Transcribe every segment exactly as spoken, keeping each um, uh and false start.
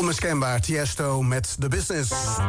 Onmiskenbaar, Tiesto met The Business.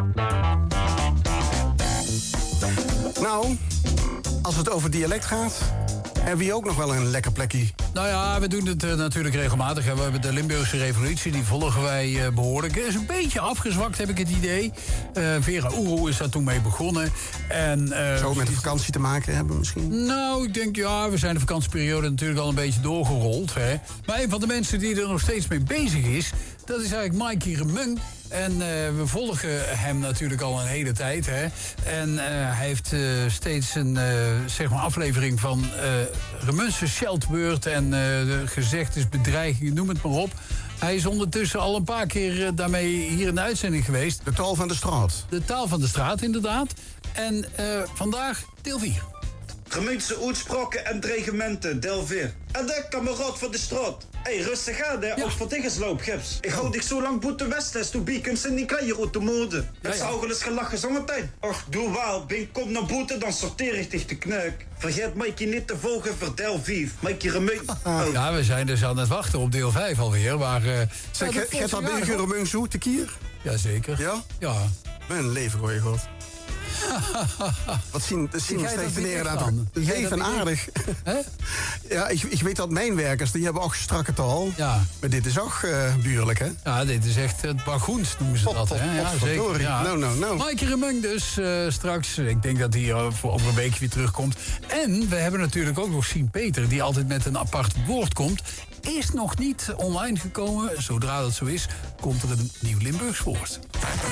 Nou, als het over dialect gaat, hebben we ook nog wel een lekker plekje. Nou ja, we doen het uh, natuurlijk regelmatig. Hè. We hebben de Limburgse revolutie, die volgen wij uh, behoorlijk. Het is een beetje afgezwakt, heb ik het idee. Uh, Vera Oeroe is daar toen mee begonnen. En, uh, Zou het met de vakantie te maken hebben misschien? Nou, ik denk, ja, we zijn de vakantieperiode natuurlijk al een beetje doorgerold. Hè. Maar een van de mensen die er nog steeds mee bezig is, dat is eigenlijk Mikey Remung. En uh, we volgen hem natuurlijk al een hele tijd. Hè. En uh, hij heeft uh, steeds een uh, zeg maar aflevering van uh, Remunse Scheldwoord en uh, gezegdes, bedreigingen, noem het maar op. Hij is ondertussen al een paar keer uh, daarmee hier in de uitzending geweest. De taal van de straat. De taal van de straat, inderdaad. En uh, vandaag deel vier. Gemeense uitspraken en dreigementen, deel vier. En de kameraad van de straat. Hé, hey, rustig aan, hè, ja. Als voor tegensloop, gips. Ik hou dich zo lang boete west, toen biekens in die kleier uit de mode. Het ja, ja. zou wel eens gelachen zometeen. Och, doe wel, ben kom naar boete, dan sorteer ik dich de kneuk. Vergeet Mikey niet te volgen voor deel vijf. Mikey Remung. Oh. Ja, we zijn dus aan het wachten op deel vijf alweer, maar... Uh, zeg, ja, gaat dat bij Remung zo te kier? Jazeker. Ja? Ja. Mijn leven, gooi je god. Wat zien, dat zien we steeds meer aan. Leven aardig. Hè? Ja, ik, ik weet dat mijn werkers, die hebben ook strakke taal. Ja. Maar dit is ook uh, buurlijk, hè? Ja, dit is echt het bagoens, noemen ze dat, hè? Ja, zeker. Ja. No, no, no. Mikey Remung dus uh, straks. Ik denk dat hij uh, voor over een weekje weer terugkomt. En we hebben natuurlijk ook nog Sien Peter, die altijd met een apart woord komt. Is nog niet online gekomen. Zodra dat zo is, komt er een nieuw Limburgs woord.